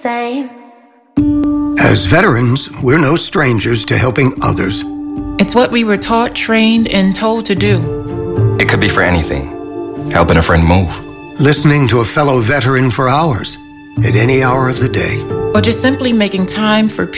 same. As veterans, we're no strangers to helping others. It's what we were taught, trained, and told to do. It could be for anything. Helping a friend move. Listening to a fellow veteran for hours, at any hour of the day. Or just simply making time for